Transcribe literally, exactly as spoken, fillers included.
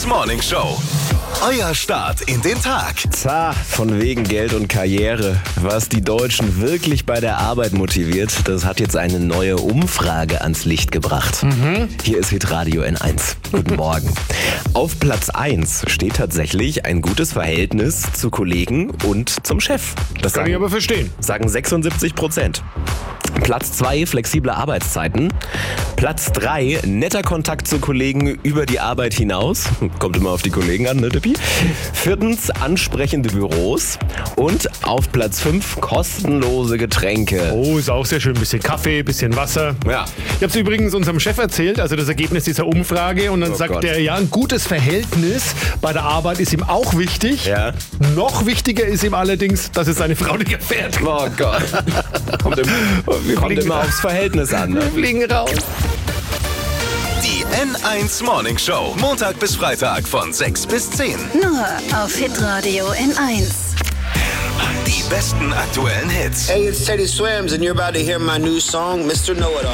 Morning Show. Euer Start in den Tag. Zah, von wegen Geld und Karriere. Was die Deutschen wirklich bei der Arbeit motiviert, das hat jetzt eine neue Umfrage ans Licht gebracht. Mhm. Hier ist Hitradio N eins. Guten Morgen. Auf Platz eins steht tatsächlich ein gutes Verhältnis zu Kollegen und zum Chef. Das Kann sagen, ich aber verstehen. sagen sechsundsiebzig Prozent. Platz zwei, flexible Arbeitszeiten. Platz drei, netter Kontakt zu Kollegen über die Arbeit hinaus. Kommt immer auf die Kollegen an, ne, Tippi? Viertens, ansprechende Büros. Und auf Platz fünf, kostenlose Getränke. Oh, ist auch sehr schön. Bisschen Kaffee, bisschen Wasser. Ja. Ich habe es übrigens unserem Chef erzählt, also das Ergebnis dieser Umfrage. Und dann Oh sagt Gott. er, ja, ein gutes Verhältnis bei der Arbeit ist ihm auch wichtig. Ja. Noch wichtiger ist ihm allerdings, dass es seine Frau nicht erfährt. Oh Gott. Kommt, im, kommt fliegen immer raus. aufs Verhältnis an. Ne? Wir fliegen raus. Die N eins Morning Show. Montag bis Freitag von sechs bis zehn. Nur auf Hitradio N eins. Die besten aktuellen Hits. Hey, it's Teddy Swims, and you're about to hear my new song, Mister Know-It-All.